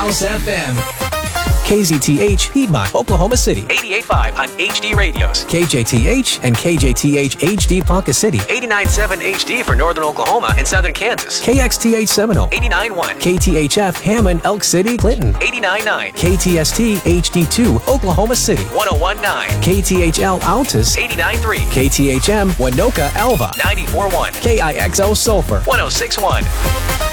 House FM. KZTH, Piedmont, Oklahoma City. 88.5 on HD radios. KJTH and KJTH HD Ponca City. 89.7 HD for Northern Oklahoma and Southern Kansas. KXTH Seminole. 89.1. KTHF Hammond, Elk City, Clinton. 89.9. KTST HD2, Oklahoma City. 101.9. KTHL Altus. 89.3. KTHM Winoka Alva. 94.1. KIXO Sulphur. 106.1.